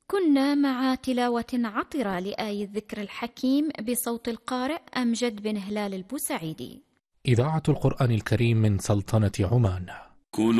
كنا مع تلاوة عطرة لآي الذكر الحكيم بصوت القارئ أمجد بن هلال البوسعيدي. إذاعة القرآن الكريم من سلطنة عمان.